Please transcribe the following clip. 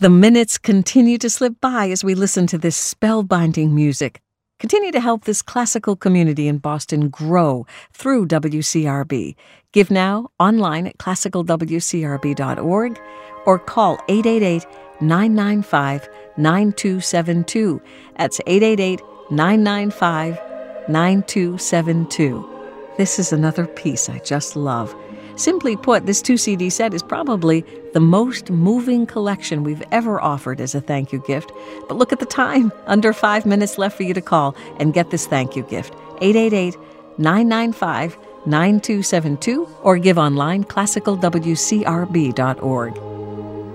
The minutes continue to slip by as we listen to this spellbinding music. Continue to help this classical community in Boston grow through WCRB. Give now online at classicalwcrb.org or call 888-995-9272. That's 888-995-9272. This is another piece I just love. Simply put, this 2-CD set is probably the most moving collection we've ever offered as a thank you gift. But look at the time. Under 5 minutes left for you to call and get this thank you gift. 888-995-9272 or give online classicalwcrb.org.